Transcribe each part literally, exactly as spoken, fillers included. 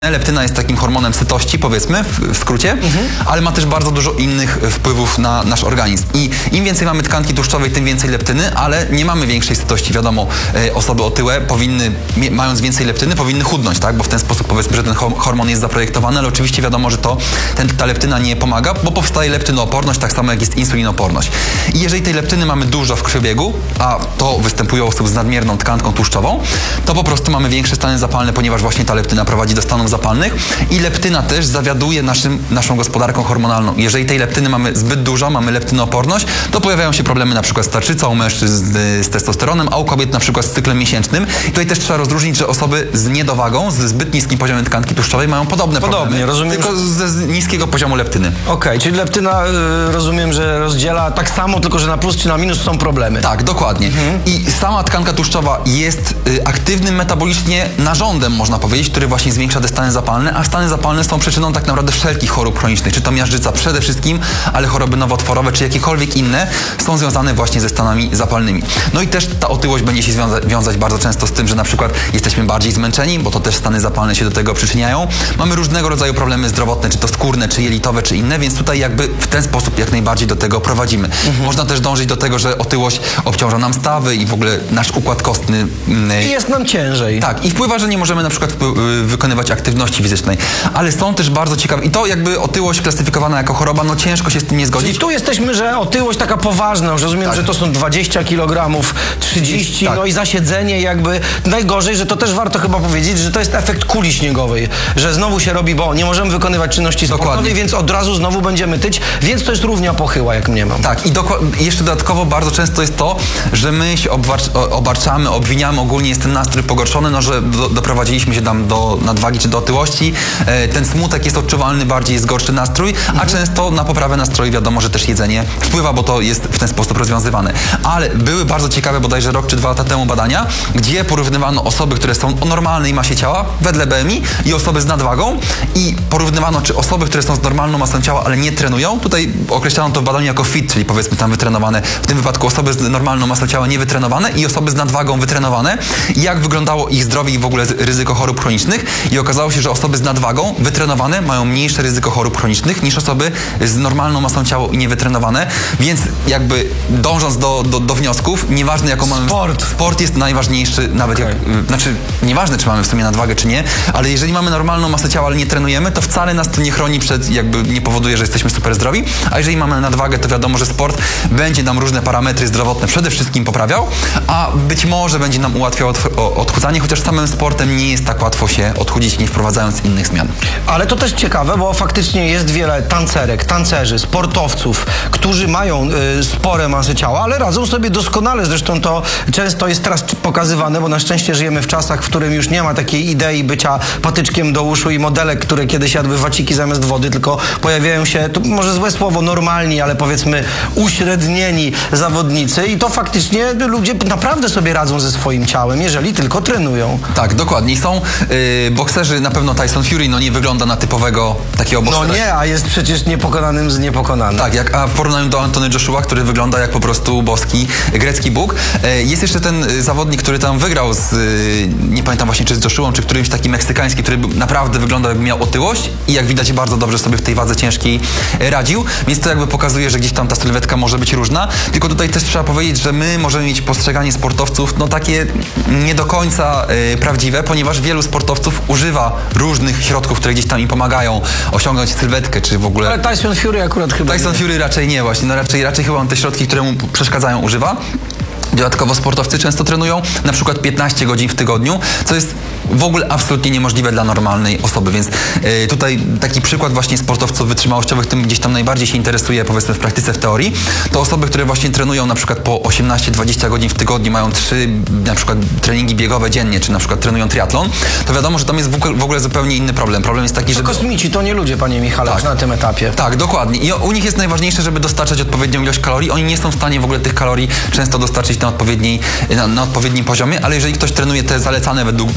Leptyna jest takim hormonem sytości, powiedzmy, w, w skrócie, mhm. ale ma też bardzo dużo innych wpływów na nasz organizm. I im więcej mamy tkanki tłuszczowej, tym więcej leptyny, ale nie mamy większej sytości. Wiadomo, e, osoby otyłe powinny, mając więcej leptyny, powinny chudnąć, tak? Bo w ten sposób, powiedzmy, że ten hormon jest zaprojektowany, ale oczywiście wiadomo, że to, ten, ta leptyna nie pomaga, bo powstaje leptynooporność, tak samo jak jest insulinoporność. I jeżeli tej leptyny mamy dużo w krwiobiegu, a to występuje u osób z nadmierną tkanką tłuszczową, to po prostu mamy większe stany zapalne, ponieważ właśnie ta leptyna prowadzi do stanów zapalnych i leptyna też zawiaduje naszym, naszą gospodarką hormonalną. Jeżeli tej leptyny mamy zbyt dużo, mamy leptynooporność, to pojawiają się problemy na przykład z tarczycą, u mężczyzn z, z testosteronem, a u kobiet na przykład z cyklem miesięcznym. I tutaj też trzeba rozróżnić, że osoby z niedowagą, ze zbyt niskim poziomem tkanki tłuszczowej mają podobne Podobnie, problemy, rozumiem, tylko ze z niskiego poziomu leptyny. Okej, okay, czyli leptyna y, rozumiem, że rozdziela tak samo, tylko że na plus czy na minus są problemy. Tak, dokładnie. Mhm. I sama tkanka tłuszczowa jest y, aktywnym metabolicznie narządem, można powiedzieć, który właśnie zwiększa te stany zapalne, a stany zapalne są przyczyną tak naprawdę wszelkich chorób chronicznych, czy to miażdżyca przede wszystkim, ale choroby nowotworowe, czy jakiekolwiek inne są związane właśnie ze stanami zapalnymi. No i też ta otyłość będzie się związa wiązać bardzo często z tym, że na przykład jesteśmy bardziej zmęczeni, bo to też stany zapalne się do tego przyczyniają. Mamy różnego rodzaju problemy zdrowotne, czy to skórne, czy jelitowe, czy inne, więc tutaj jakby w ten sposób jak najbardziej do tego prowadzimy. Mhm. Można też dążyć do tego, że otyłość obciąża nam stawy i w ogóle nasz układ kostny. I jest nam ciężej. Tak, i wpływa, że nie możemy na przykład wykonywać aktywności fizycznej. Ale są też bardzo ciekawe. I to jakby otyłość klasyfikowana jako choroba, no ciężko się z tym nie zgodzić. Czyli tu jesteśmy, że otyłość taka poważna, już rozumiem, tak. że to są dwadzieścia kilogramów, trzydzieści, tak. no i zasiedzenie jakby. Najgorzej, że to też warto chyba powiedzieć, że to jest efekt kuli śniegowej, że znowu się robi, bo nie możemy wykonywać czynności sportowej, więc od razu znowu będziemy tyć, więc to jest równia pochyła, jak mniemam. Tak, i jeszcze dodatkowo bardzo często jest to, że my się obarczamy, obwiniamy, ogólnie jest ten nastrój pogorszony, no że do, doprowadziliśmy się tam do nadwagi czy do otyłości. E, ten smutek jest odczuwalny bardziej, jest gorszy nastrój, a mhm. często na poprawę nastroju wiadomo, że też jedzenie wpływa, bo to jest w ten sposób rozwiązywane. Ale były bardzo ciekawe bodajże rok czy dwa lata temu badania, gdzie porównywano osoby, które są o normalnej masie ciała wedle B M I i osoby z nadwagą i porównywano, czy osoby, które są z normalną masą ciała, ale nie trenują, tutaj określano to w badaniu jako fit, czyli powiedzmy tam wytrenowane, w tym wypadku osoby z normalną masą ciała niewytrenowane i osoby z nadwagą wytrenowane, i jak wyglądało ich zdrowie i w ogóle ryzyko chorób chronicznych, i okazało się, że osoby z nadwagą wytrenowane mają mniejsze ryzyko chorób chronicznych niż osoby z normalną masą ciała i niewytrenowane, więc jakby dążąc do, do, do wniosków, nieważne jaką mamy... Sport! Sport jest najważniejszy, nawet okay. jak... Znaczy, nieważne czy mamy w sumie nadwagę, czy nie, ale jeżeli mamy normalną masę ciała, ale nie trenujemy, to wcale nas to nie chroni przed, jakby nie powoduje, że jesteśmy super zdrowi, a jeżeli mamy nadwagę, to wiadomo, że sport będzie nam różne parametry zdrowotne przede wszystkim poprawiał, a być może będzie nam ułatwiał od, odchudzanie, chociaż samym sportem nie jest tak łatwo się odchudzić, nie wprowadzając innych zmian. Ale to też ciekawe, bo faktycznie jest wiele tancerek, tancerzy, sportowców, którzy mają y, spore masy ciała, ale radzą sobie doskonale. Zresztą to często jest teraz pokazywane, bo na szczęście żyjemy w czasach, w którym już nie ma takiej idei bycia patyczkiem do uszu i modelek, które kiedyś jadły waciki zamiast wody, tylko pojawiają się, to może złe słowo, normalni, ale powiedzmy uśrednieni zawodnicy i to faktycznie ludzie naprawdę sobie radzą ze swoim ciałem, jeżeli tylko trenują. Tak, dokładnie. Są yy, bokserzy, na pewno Tyson Fury, no nie wygląda na typowego takiego boksera. No nie, a jest przecież niepokonanym z niepokonanym. Tak, jak, a w porównaniu do Anthony Joshua, który wygląda jak po prostu boski, grecki bóg. Yy, jest jeszcze ten yy, zawodnik, który tam wygrał z, yy, nie pamiętam właśnie czy z Joshuą, czy którymś taki meksykański, który naprawdę wygląda jakby miał otyłość i jak widać bardzo dobrze sobie w tej wadze ciężkiej radził, więc to jakby pokazuje, że gdzieś tam ta sylwetka może być różna, tylko tutaj też trzeba powiedzieć, że my możemy mieć postrzeganie sportowców, no takie nie do końca yy, prawdziwe, ponieważ wielu sportowców używa różnych środków, które gdzieś tam im pomagają osiągnąć sylwetkę, czy w ogóle... Ale Tyson Fury akurat chyba Tyson nie. Fury raczej nie właśnie, no raczej, raczej chyba on te środki, które mu przeszkadzają, używa. Dodatkowo sportowcy często trenują na przykład piętnaście godzin w tygodniu, co jest w ogóle absolutnie niemożliwe dla normalnej osoby, więc yy, tutaj taki przykład właśnie sportowców wytrzymałościowych, tym gdzieś tam najbardziej się interesuje, powiedzmy w praktyce, w teorii, to osoby, które właśnie trenują na przykład po osiemnaście dwadzieścia godzin w tygodniu, mają trzy na przykład treningi biegowe dziennie, czy na przykład trenują triatlon, to wiadomo, że tam jest w ogóle zupełnie inny problem. Problem jest taki, że... To kosmici, to nie ludzie, panie Michale, tak, na tym etapie. Tak, dokładnie. I u nich jest najważniejsze, żeby dostarczać odpowiednią ilość kalorii. Oni nie są w stanie w ogóle tych kalorii często dostarczyć na, odpowiedniej, na, na odpowiednim poziomie, ale jeżeli ktoś trenuje te zalecane według, wedle W H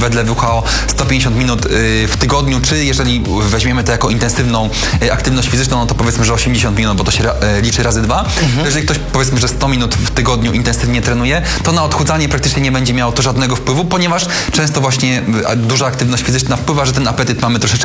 o sto pięćdziesiąt minut y, w tygodniu, czy jeżeli weźmiemy to jako intensywną y, aktywność fizyczną, no to powiedzmy, że osiemdziesiąt minut, bo to się ra, y, liczy razy dwa. Mhm. Jeżeli ktoś powiedzmy, że sto minut w tygodniu intensywnie trenuje, to na odchudzanie praktycznie nie będzie miało to żadnego wpływu, ponieważ często właśnie y, duża aktywność fizyczna wpływa, że ten apetyt mamy troszeczkę